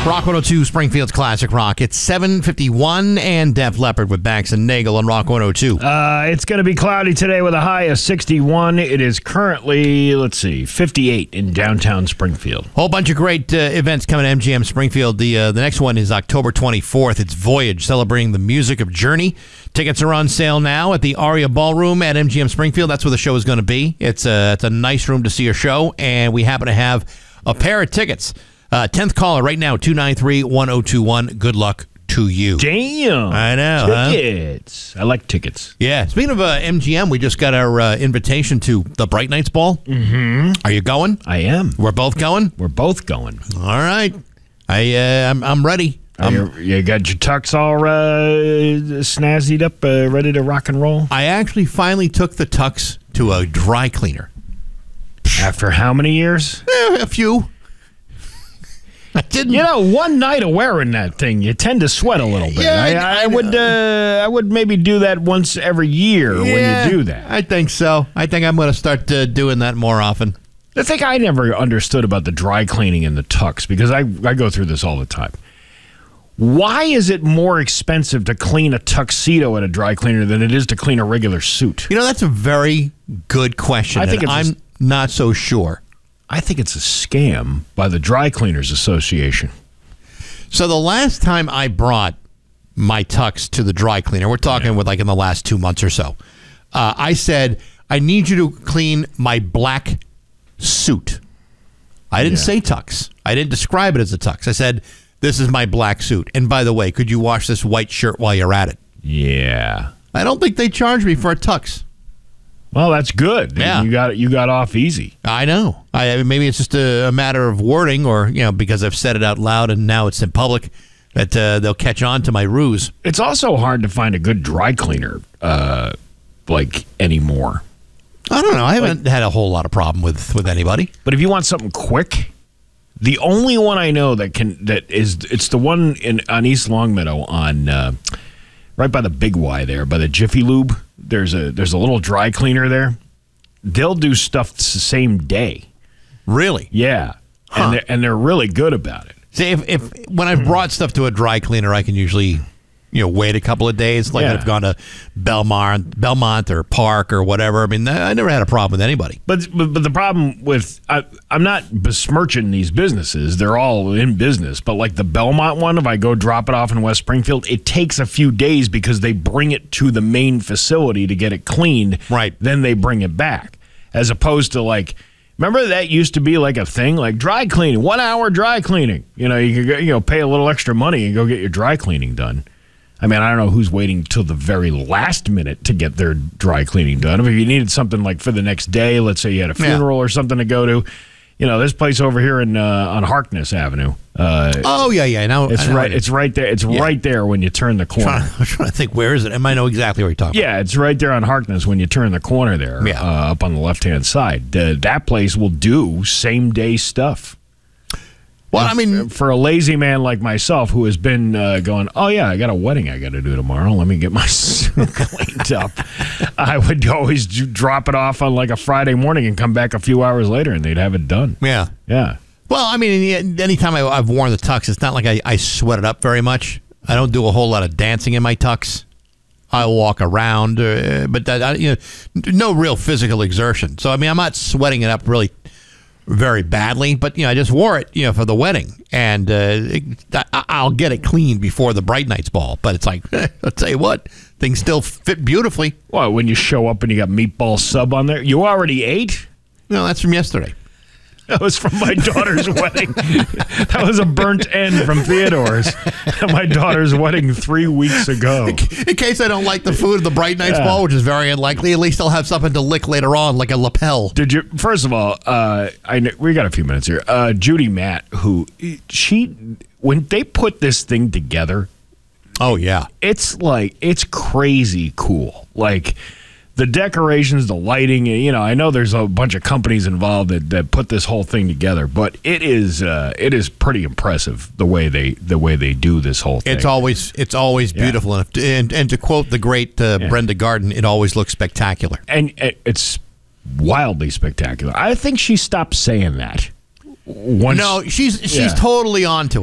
Rock 102, Springfield's Classic Rock. It's 7:51 and Def Leppard with Bax and Nagel on Rock 102. It's going to be cloudy today with a high of 61. It is currently, 58 in downtown Springfield. Whole bunch of great events coming to MGM Springfield. The next one is October 24th. It's Voyage, celebrating the music of Journey. Tickets are on sale now at the Aria Ballroom at MGM Springfield. That's where the show is going to be. It's a nice room to see a show, and we happen to have a pair of tickets. 10th caller right now, 293-1021. Good luck to you. Damn. I know. Tickets. I like tickets. Yeah. Speaking of MGM, we just got our invitation to the Bright Nights Ball. Mm-hmm. Are you going? I am. We're both going? We're both going. All right. I'm ready. You got your tux all snazzied up, ready to rock and roll? I actually finally took the tux to a dry cleaner. After how many years? A few. I didn't. One night of wearing that thing, you tend to sweat a little bit. Yeah, I would maybe do that once every year when you do that. I think so. I think I'm going to start doing that more often. The thing I never understood about the dry cleaning in the tux, because I go through this all the time. Why is it more expensive to clean a tuxedo at a dry cleaner than it is to clean a regular suit? That's a very good question. I'm not so sure. I think it's a scam by the Dry Cleaners Association. So the last time I brought my tux to the dry cleaner, we're talking with in the last 2 months or so, I said, I need you to clean my black suit. I didn't say tux. I didn't describe it as a tux. I said, this is my black suit. And by the way, could you wash this white shirt while you're at it? Yeah. I don't think they charge me for a tux. Well, that's good. Yeah. You got off easy. I know. Maybe it's just a matter of wording, or because I've said it out loud and now it's in public, that they'll catch on to my ruse. It's also hard to find a good dry cleaner anymore. I don't know. I haven't had a whole lot of problem with anybody. But if you want something quick, the only one I know it's the one on East Longmeadow on right by the Big Y there, by the Jiffy Lube. There's a little dry cleaner there. They'll do stuff the same day. Really? Yeah. Huh. And they're really good about it. See, if when I've brought stuff to a dry cleaner, I can usually wait a couple of days. I've gone to Belmont or Park or whatever. I mean, I never had a problem with anybody. But the problem with I'm not besmirching these businesses. They're all in business. But the Belmont one, if I go drop it off in West Springfield, it takes a few days because they bring it to the main facility to get it cleaned. Right. Then they bring it back. As opposed to remember that used to be a thing, dry cleaning, 1 hour dry cleaning. You could go, pay a little extra money and go get your dry cleaning done. I mean, I don't know who's waiting till the very last minute to get their dry cleaning done. If you needed something for the next day, let's say you had a funeral or something to go to, this place over here on Harkness Avenue. Yeah. Now it's right. It's right there. It's right there when you turn the corner. I'm trying to think, where is it? I might know exactly where you're talking about. Yeah, it's right there on Harkness when you turn the corner there, up on the left-hand side. That place will do same-day stuff. Well, I mean, for a lazy man like myself who has been going, oh, yeah, I got a wedding I got to do tomorrow. Let me get my suit cleaned up. I would always drop it off on a Friday morning and come back a few hours later and they'd have it done. Yeah. Yeah. Well, I mean, anytime I've worn the tux, it's not like I sweat it up very much. I don't do a whole lot of dancing in my tux. I'll walk around, but no real physical exertion. So, I mean, I'm not sweating it up really very badly, but I just wore it for the wedding, and I'll get it cleaned before the Bright Nights Ball. But it's I'll tell you what, things still fit beautifully. Well, when you show up and you got meatball sub on there, you already ate? No, that's from yesterday. That was from my daughter's wedding. That was a burnt end from Theodore's at my daughter's wedding 3 weeks ago. In case I don't like the food of the Bright Nights Ball, which is very unlikely, at least I'll have something to lick later on, like a lapel. Did you? First of all, we got a few minutes here. Judy Matt, when they put this thing together, oh yeah, it's crazy cool. The decorations, the lighting, I know there's a bunch of companies involved that put this whole thing together, but it is pretty impressive the way they do this whole thing. It's always beautiful, and to quote the great Brenda Garden, it always looks spectacular. And it's wildly spectacular. I think she stopped saying that. No, she's totally onto it.